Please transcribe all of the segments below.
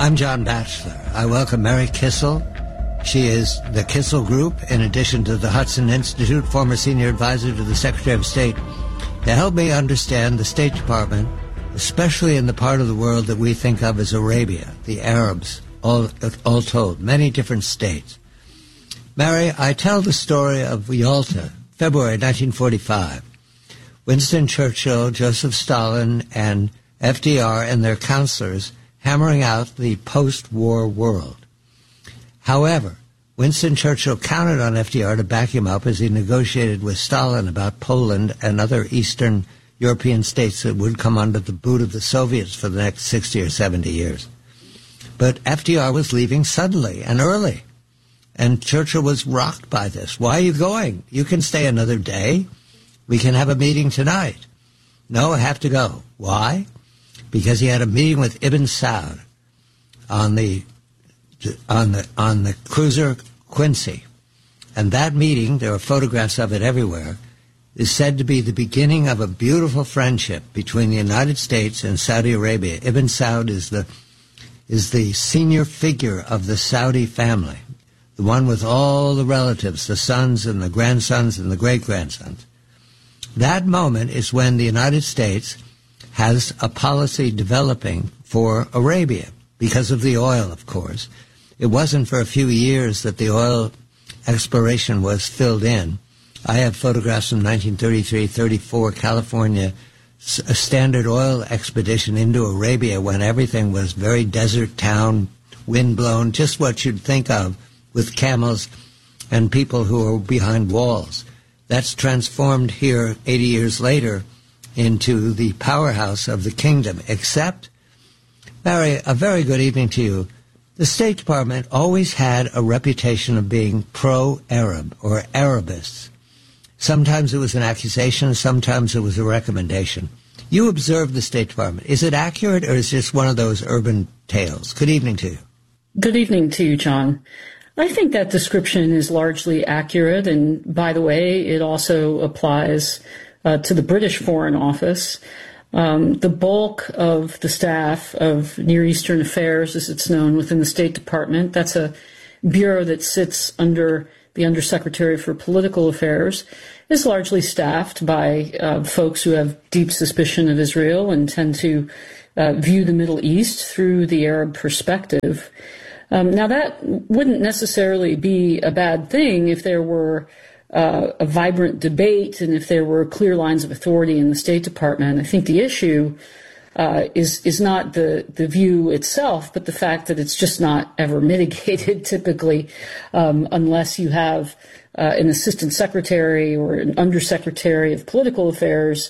I'm John Batchelor. I welcome Mary Kissel. She is the Kissel Group, in addition to the Hudson Institute, former senior advisor to the Secretary of State, to help me understand the State Department, especially in the part of the world that we think of as Arabia, the Arabs, all told, many different states. Mary, I tell the story of Yalta, February 1945. Winston Churchill, Joseph Stalin, and FDR and their counselors hammering out the post-war world. However, Winston Churchill counted on FDR to back him up as he negotiated with Stalin about Poland and other Eastern European states that would come under the boot of the Soviets for the next 60 or 70 years. But FDR was leaving suddenly and early, and Churchill was rocked by this. Why are you going? You can stay another day. We can have a meeting tonight. No, I have to go. Why? Because he had a meeting with Ibn Saud on the cruiser Quincy. And that meeting, there are photographs of it everywhere, is said to be the beginning of a beautiful friendship between the United States and Saudi Arabia. Ibn Saud is the senior figure of the Saudi family, the one with all the relatives, the sons and the grandsons and the great-grandsons. That moment is when the United States has a policy developing for Arabia, because of the oil, of course. It wasn't for a few years that the oil exploration was filled in. I have photographs from 1933-34, California, a Standard Oil expedition into Arabia when everything was very desert town, wind-blown, just what you'd think of with camels and people who are behind walls. That's transformed here 80 years later into the powerhouse of the kingdom, except, Mary, a very good evening to you. The State Department always had a reputation of being pro-Arab or Arabists. Sometimes it was an accusation, sometimes it was a recommendation. You observed the State Department. Is it accurate, or is it just one of those urban tales? Good evening to you. Good evening to you, John. I think that description is largely accurate, and by the way, it also applies to the British Foreign Office. The bulk of the staff of Near Eastern Affairs, as it's known within the State Department, that's a bureau that sits under the Undersecretary for Political Affairs, is largely staffed by folks who have deep suspicion of Israel and tend to view the Middle East through the Arab perspective. Now, that wouldn't necessarily be a bad thing if there were a vibrant debate and if there were clear lines of authority in the State Department. I think the issue is not the view itself, but the fact that it's just not ever mitigated typically unless you have an assistant secretary or an undersecretary of political affairs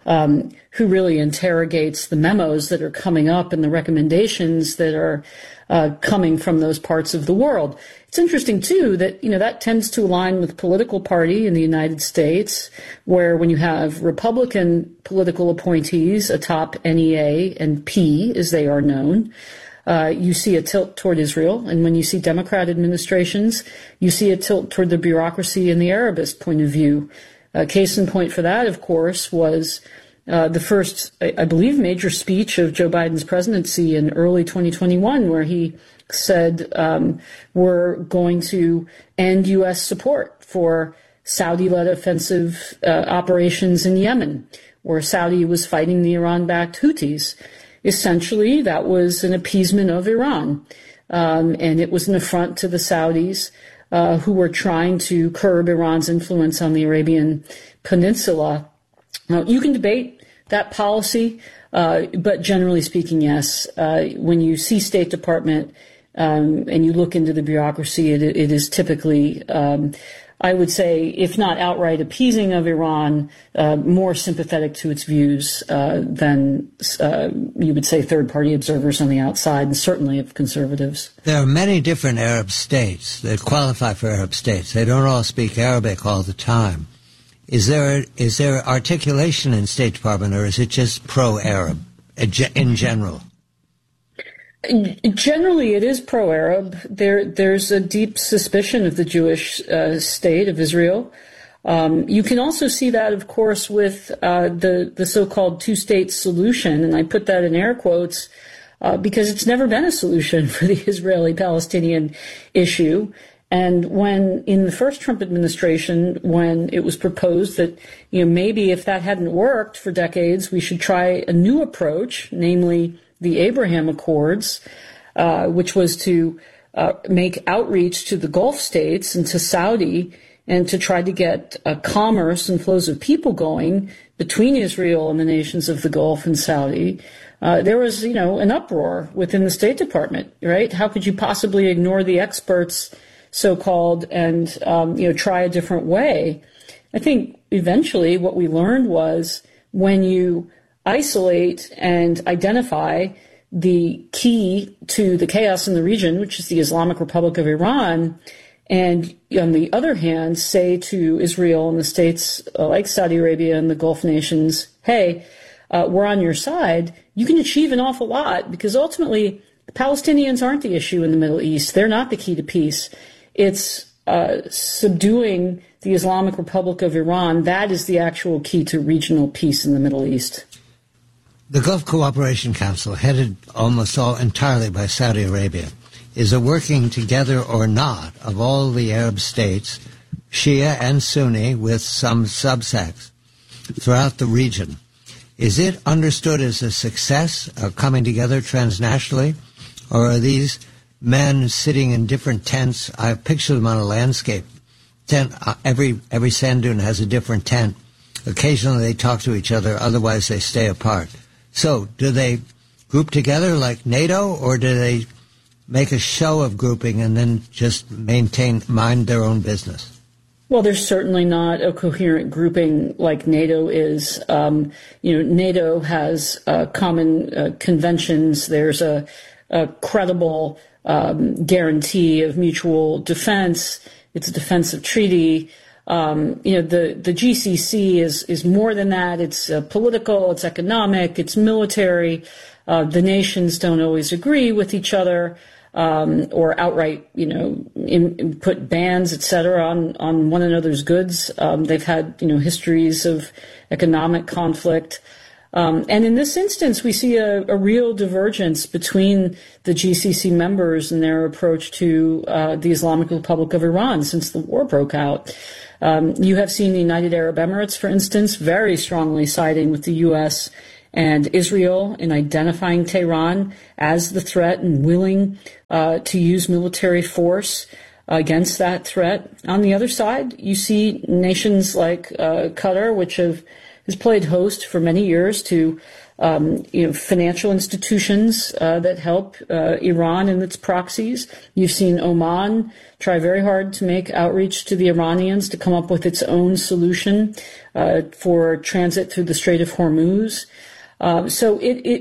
who really interrogates the memos that are coming up and the recommendations that are coming from those parts of the world. It's interesting, too, that, that tends to align with political party in the United States, where when you have Republican political appointees atop NEA and P, as they are known, you see a tilt toward Israel. And when you see Democrat administrations, you see a tilt toward the bureaucracy and the Arabist point of view. Case in point for that, of course, was the first, I believe, major speech of Joe Biden's presidency in early 2021, where he said we're going to end U.S. support for Saudi-led offensive operations in Yemen, where Saudi was fighting the Iran-backed Houthis. Essentially, that was an appeasement of Iran, and it was an affront to the Saudis who were trying to curb Iran's influence on the Arabian Peninsula. Now, you can debate that policy, but generally speaking, yes. When you see State Department and you look into the bureaucracy, it is typically, I would say, if not outright appeasing of Iran, more sympathetic to its views than you would say third-party observers on the outside, and certainly of conservatives. There are many different Arab states that qualify for Arab states. They don't all speak Arabic all the time. Is there articulation in State Department, or is it just pro-Arab in general? Generally, it is pro-Arab. There's a deep suspicion of the Jewish state of Israel. You can also see that, of course, with the so-called two-state solution, and I put that in air quotes, because it's never been a solution for the Israeli-Palestinian issue. And when in the first Trump administration, when it was proposed that, maybe if that hadn't worked for decades, we should try a new approach, namely the Abraham Accords, which was to make outreach to the Gulf states and to Saudi and to try to get commerce and flows of people going between Israel and the nations of the Gulf and Saudi. There was, an uproar within the State Department, right? How could you possibly ignore the experts, so-called, and, try a different way? I think eventually what we learned was when you isolate and identify the key to the chaos in the region, which is the Islamic Republic of Iran, and on the other hand, say to Israel and the states like Saudi Arabia and the Gulf nations, hey, we're on your side, you can achieve an awful lot, because ultimately the Palestinians aren't the issue in the Middle East. They're not the key to peace. It's subduing the Islamic Republic of Iran. That is the actual key to regional peace in the Middle East. The Gulf Cooperation Council, headed almost all entirely by Saudi Arabia, is a working together or not of all the Arab states, Shia and Sunni, with some subsects throughout the region. Is it understood as a success of coming together transnationally, or are these men sitting in different tents? I've pictured them on a landscape tent. Every sand dune has a different tent. Occasionally they talk to each other, otherwise they stay apart. So do they group together like NATO, or do they make a show of grouping and then just mind their own business? Well, there's certainly not a coherent grouping like NATO is. NATO has common conventions. There's a credible guarantee of mutual defense. It's a defensive treaty. The GCC is more than that. It's political, it's economic, it's military. The nations don't always agree with each other, or outright, put bans, et cetera, on one another's goods. They've had, histories of economic conflict. And in this instance, we see a real divergence between the GCC members and their approach to the Islamic Republic of Iran since the war broke out. You have seen the United Arab Emirates, for instance, very strongly siding with the U.S. and Israel in identifying Tehran as the threat and willing to use military force against that threat. On the other side, you see nations like Qatar, which has played host for many years to financial institutions that help Iran and its proxies. You've seen Oman try very hard to make outreach to the Iranians to come up with its own solution for transit through the Strait of Hormuz. So